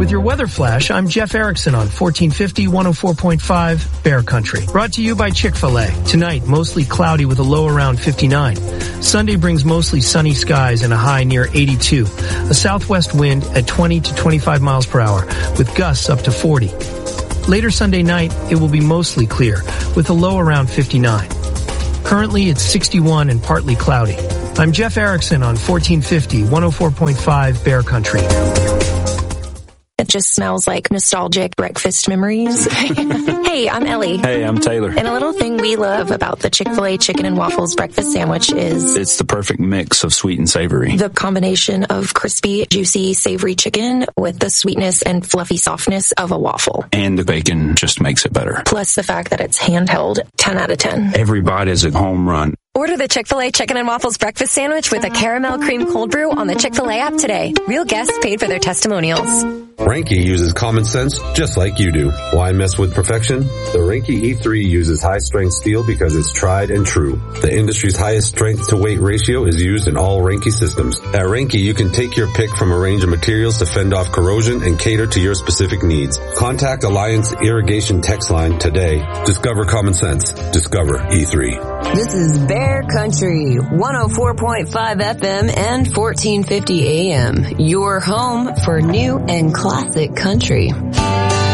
With your weather flash, I'm Jeff Erickson on 1450 104.5 Bear Country. Brought to you by Chick-fil-A. Tonight, mostly cloudy with a low around 59. Sunday brings mostly sunny skies and a high near 82. A southwest wind at 20 to 25 miles per hour with gusts up to 40. Later Sunday night, it will be mostly clear with a low around 59. Currently, it's 61 and partly cloudy. I'm Jeff Erickson on 1450 104.5 Bear Country. It just smells like nostalgic breakfast memories. Hey, I'm Ellie. Hey, I'm Taylor. And a little thing we love about the Chick-fil-A chicken and waffles breakfast sandwich is it's the perfect mix of sweet and savory. The combination of crispy, juicy, savory chicken with the sweetness and fluffy softness of a waffle. And the bacon just makes it better. Plus the fact that it's handheld, 10 out of 10. Every bite is a home run. Order the Chick-fil-A Chicken and Waffles Breakfast Sandwich with a caramel cream cold brew on the Chick-fil-A app today. Real guests paid for their testimonials. Ranke uses common sense just like you do. Why mess with perfection? The Ranke E3 uses high-strength steel because it's tried and true. The industry's highest strength-to-weight ratio is used in all Ranke systems. At Ranke, you can take your pick from a range of materials to fend off corrosion and cater to your specific needs. Contact Alliance Irrigation text line today. Discover common sense. Discover E3. This is Bear Country, 104.5 FM and 1450 AM. Your home for new and classic country.